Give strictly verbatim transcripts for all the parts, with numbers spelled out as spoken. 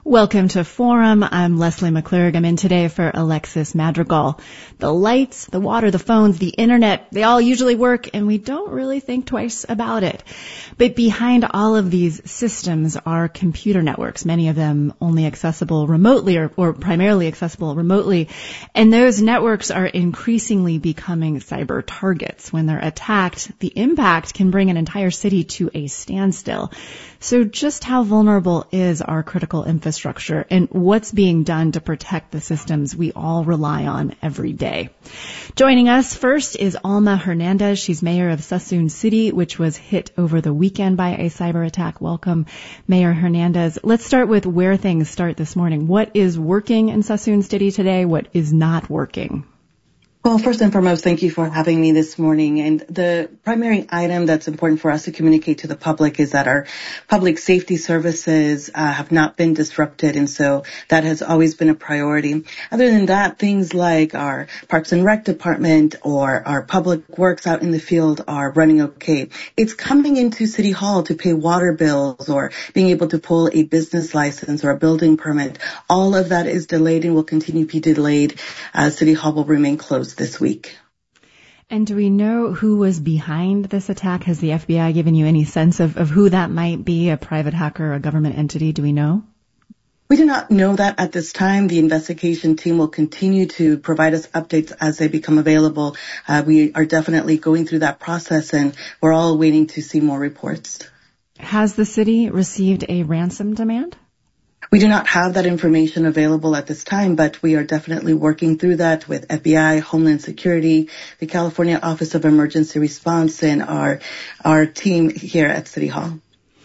Welcome to Forum. I'm Leslie McClurg. I'm in today for Alexis Madrigal. The lights, the water, the phones, the internet, they all usually work, and we don't really think twice about it. But behind all of these systems are computer networks, many of them only accessible remotely or, or primarily accessible remotely. And those networks are increasingly becoming cyber targets. When they're attacked, the impact can bring an entire city to a standstill. So just how vulnerable is our critical infrastructure, and what's being done to protect the systems we all rely on every day? Joining us first is Alma Hernandez. She's mayor of Suisun City, which was hit over the weekend by a cyber attack. Welcome, Mayor Hernandez. Let's start with where things start this morning. What is working in Suisun City today? What is not working? Well, first and foremost, thank you for having me this morning. And the primary item that's important for us to communicate to the public is that our public safety services uh, have not been disrupted. And so that has always been a priority. Other than that, things like our Parks and Rec department or our public works out in the field are running okay. It's coming into City Hall to pay water bills or being able to pull a business license or a building permit. All of that is delayed and will continue to be delayed. Uh, City Hall will remain closed this week. And do we know who was behind this attack? Has the F B I given you any sense of, of who that might be, a private hacker, a government entity? Do we know? We do not know that at this time. The investigation team will continue to provide us updates as they become available. Uh, we are definitely going through that process, and we're all waiting to see more reports. Has the city received a ransom demand? We do not have that information available at this time, but we are definitely working through that with F B I, Homeland Security, the California Office of Emergency Response, and our our team here at City Hall.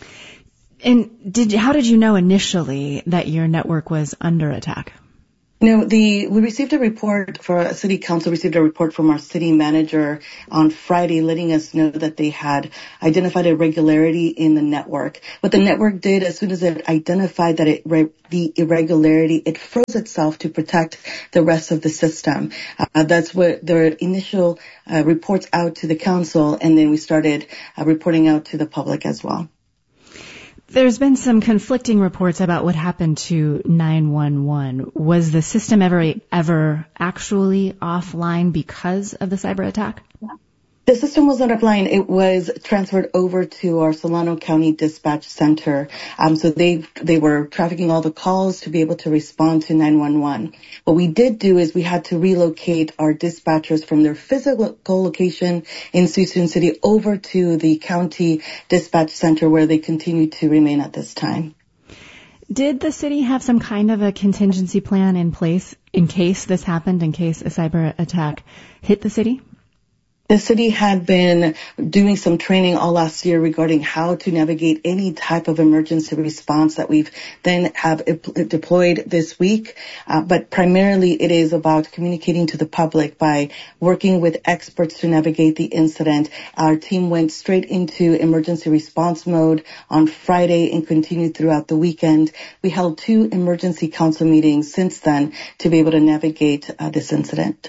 And did how did you know initially that your network was under attack? No, the we received a report for City Council, received a report from our city manager on Friday letting us know that they had identified irregularity in the network. What the network did, as soon as it identified that it the irregularity, it froze itself to protect the rest of the system. Uh, that's what the initial uh, reports out to the council, and then we started uh, reporting out to the public as well. There's been some conflicting reports about what happened to nine one one. Was the system ever ever actually offline because of the cyber attack? The system was not offline. It was transferred over to our Solano County Dispatch Center. Um, so they they were trafficking all the calls to be able to respond to nine one one. What we did do is we had to relocate our dispatchers from their physical location in Suisun City over to the County Dispatch Center, where they continue to remain at this time. Did the city have some kind of a contingency plan in place in case this happened, in case a cyber attack hit the city? The city had been doing some training all last year regarding how to navigate any type of emergency response that we've then have deployed this week. Uh, but primarily it is about communicating to the public by working with experts to navigate the incident. Our team went straight into emergency response mode on Friday and continued throughout the weekend. We held two emergency council meetings since then to be able to navigate uh, this incident.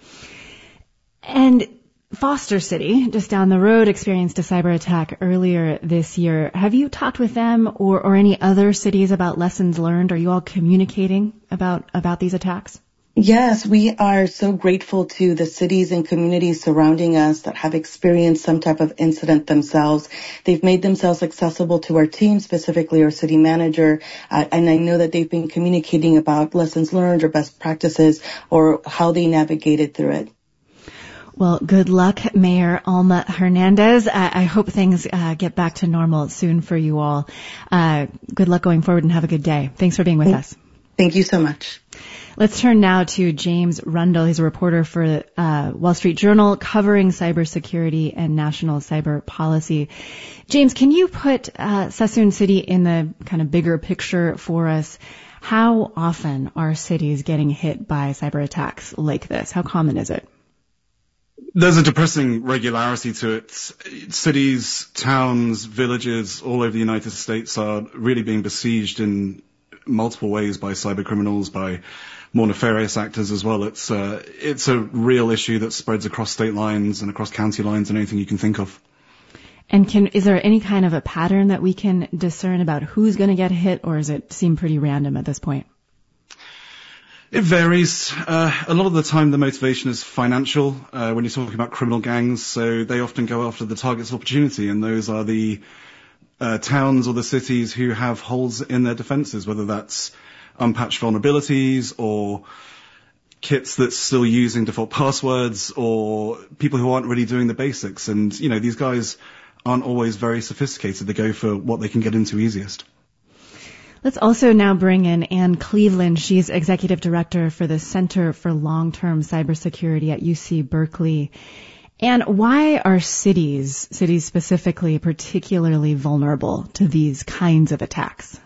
And Foster City, just down the road, experienced a cyber attack earlier this year. Have you talked with them or, or any other cities about lessons learned? Are you all communicating about, about these attacks? Yes, we are so grateful to the cities and communities surrounding us that have experienced some type of incident themselves. They've made themselves accessible to our team, specifically our city manager, uh, and I know that they've been communicating about lessons learned or best practices or how they navigated through it. Well, good luck, Mayor Alma Hernandez. I, I hope things uh, get back to normal soon for you all. Uh, good luck going forward and have a good day. Thanks for being with us. Thank you so much. Let's turn now to James Rundle. He's a reporter for uh, Wall Street Journal covering cybersecurity and national cyber policy. James, can you put uh, Suisun City in the kind of bigger picture for us? How often are cities getting hit by cyber attacks like this? How common is it? There's a depressing regularity to it. Cities, towns, villages all over the United States are really being besieged in multiple ways by cyber criminals, by more nefarious actors as well. It's uh, it's a real issue that spreads across state lines and across county lines and anything you can think of. And can is there any kind of a pattern that we can discern about who's going to get hit, or does it seem pretty random at this point? It varies. Uh, a lot of the time the motivation is financial uh, when you're talking about criminal gangs, so they often go after the targets of opportunity, and those are the uh, towns or the cities who have holes in their defenses, whether that's unpatched vulnerabilities or kits that's still using default passwords or people who aren't really doing the basics. And, you know, these guys aren't always very sophisticated. They go for what they can get into easiest. Let's also now bring in Anne Cleveland. She's Executive Director for the Center for Long-Term Cybersecurity at U C Berkeley. And why are cities, cities specifically, particularly vulnerable to these kinds of attacks?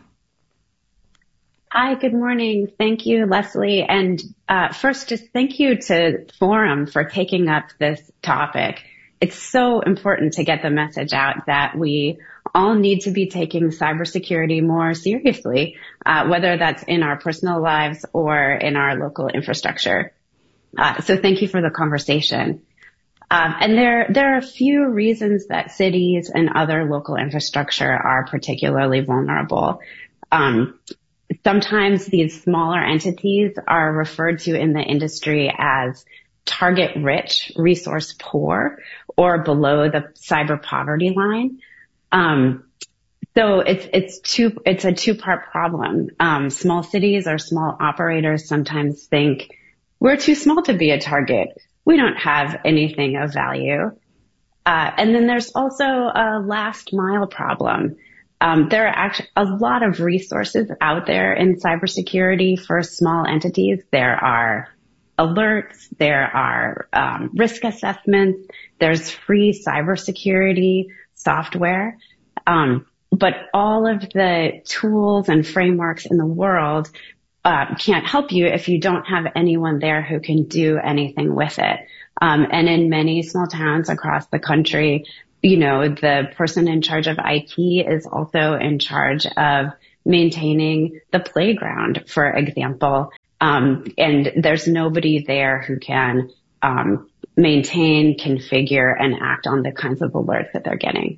Hi, good morning. Thank you, Leslie. And uh, first, just thank you to Forum for taking up this topic. It's so important to get the message out that we all need to be taking cybersecurity more seriously, uh, whether that's in our personal lives or in our local infrastructure. Uh, so thank you for the conversation. Um, and there, there are a few reasons that cities and other local infrastructure are particularly vulnerable. Um, sometimes these smaller entities are referred to in the industry as target rich, resource poor, or below the cyber poverty line. Um, so it's, it's two, it's a two part problem. Um, small cities or small operators sometimes think we're too small to be a target. We don't have anything of value. Uh, and then there's also a last mile problem. Um, there are actually a lot of resources out there in cybersecurity for small entities. There are alerts, there are um, risk assessments, there's free cybersecurity software. Um, but all of the tools and frameworks in the world uh, can't help you if you don't have anyone there who can do anything with it. Um, and in many small towns across the country, you know, the person in charge of I T is also in charge of maintaining the playground, for example. Um, and there's nobody there who can um, maintain, configure, and act on the kinds of alerts that they're getting.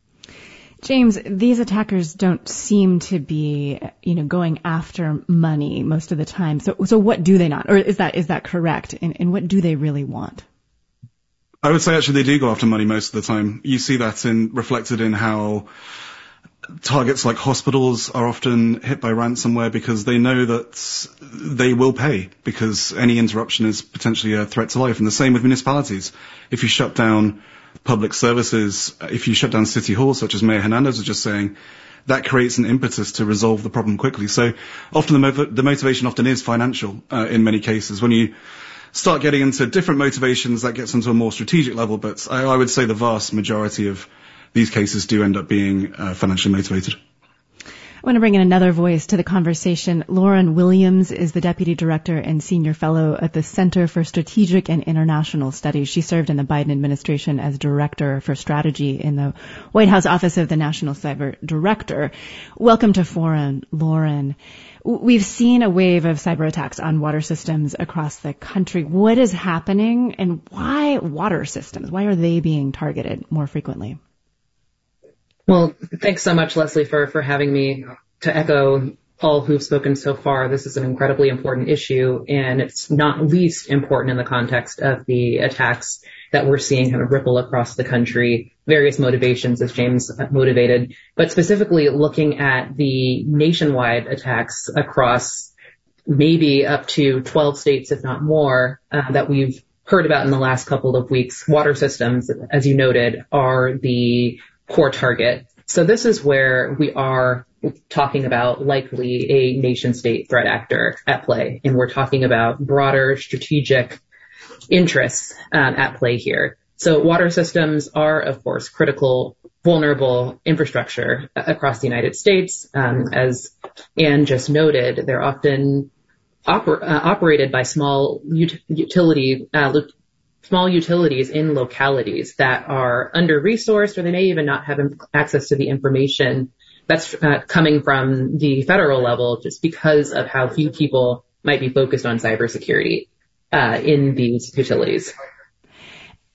James, these attackers don't seem to be, you know, going after money most of the time. So, so what do they not? Or is that is that correct? And, and what do they really want? I would say actually they do go after money most of the time. You see that in reflected in how targets like hospitals are often hit by ransomware because they know that they will pay because any interruption is potentially a threat to life. And the same with municipalities. If you shut down public services, if you shut down city halls, such as Mayor Hernandez was just saying, that creates an impetus to resolve the problem quickly. So often the, mov- the motivation often is financial uh, in many cases. When you start getting into different motivations, that gets into a more strategic level. But I, I would say the vast majority of these cases do end up being uh, financially motivated. I want to bring in another voice to the conversation. Lauren Williams is the Deputy Director and Senior Fellow at the Center for Strategic and International Studies. She served in the Biden administration as Director for Strategy in the White House Office of the National Cyber Director. Welcome to Forum, Lauren. We've seen a wave of cyber attacks on water systems across the country. What is happening and why water systems? Why are they being targeted more frequently? Well, thanks so much, Leslie, for, for having me. To echo all who've spoken so far, this is an incredibly important issue, and it's not least important in the context of the attacks that we're seeing kind of ripple across the country, various motivations, as James motivated, but specifically looking at the nationwide attacks across maybe up to twelve states, if not more, uh, that we've heard about in the last couple of weeks. Water systems, as you noted, are the core target. So this is where we are talking about likely a nation state threat actor at play. And we're talking about broader strategic interests um, at play here. So water systems are, of course, critical, vulnerable infrastructure across the United States. Um, as Anne just noted, they're often oper- uh, operated by small ut- utility uh, small utilities in localities that are under-resourced, or they may even not have access to the information that's uh, coming from the federal level just because of how few people might be focused on cybersecurity uh, in these utilities.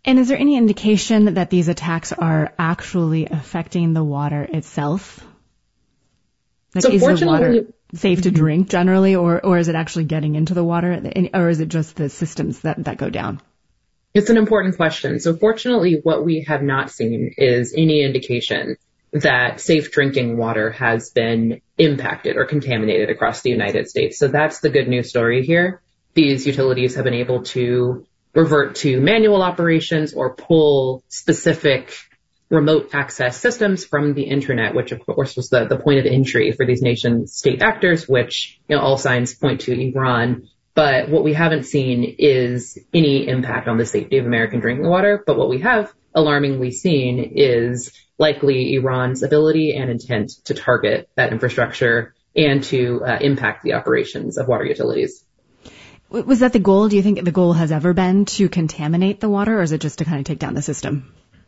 And is there any indication that these attacks are actually affecting the water itself? Like, so is the water fortunately, safe to drink generally, or, or is it actually getting into the water, or is it just the systems that, that go down? It's an important question. So fortunately, what we have not seen is any indication that safe drinking water has been impacted or contaminated across the United States. So that's the good news story here. These utilities have been able to revert to manual operations or pull specific remote access systems from the internet, which of course was the, the point of entry for these nation state actors, which, you know, all signs point to Iran. But what we haven't seen is any impact on the safety of American drinking water. But what we have alarmingly seen is likely Iran's ability and intent to target that infrastructure and to uh, impact the operations of water utilities. Was that the goal? Do you think the goal has ever been to contaminate the water, or is it just to kind of take down the system?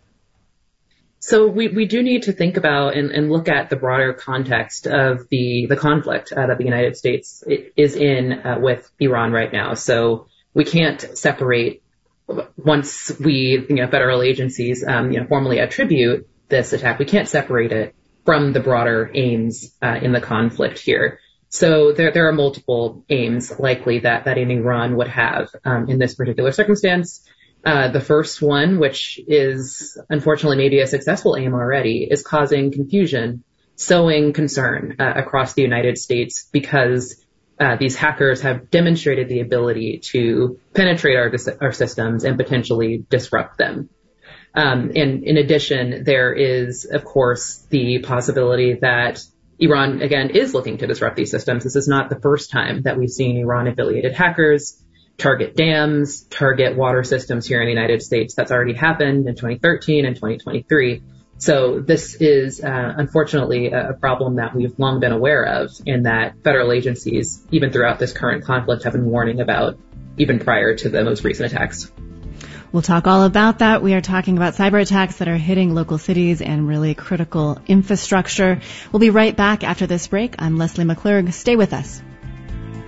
So we, we do need to think about and, and look at the broader context of the, the conflict uh, that the United States is in uh, with Iran right now. So we can't separate, once we, you know, federal agencies, um, you know, formally attribute this attack, we can't separate it from the broader aims uh, in the conflict here. So there, there are multiple aims likely that, that an Iran would have um, in this particular circumstance. Uh, the first one, which is unfortunately maybe a successful aim already, is causing confusion, sowing concern uh, across the United States because uh, these hackers have demonstrated the ability to penetrate our, our systems and potentially disrupt them. Um, and in addition, there is, of course, the possibility that Iran, again, is looking to disrupt these systems. This is not the first time that we've seen Iran-affiliated hackers target dams, target water systems here in the United States. That's already happened in twenty thirteen and twenty twenty-three. So this is, uh, unfortunately, a problem that we've long been aware of, and that federal agencies, even throughout this current conflict, have been warning about even prior to the most recent attacks. We'll talk all about that. We are talking about cyber attacks that are hitting local cities and really critical infrastructure. We'll be right back after this break. I'm Leslie McClurg. Stay with us.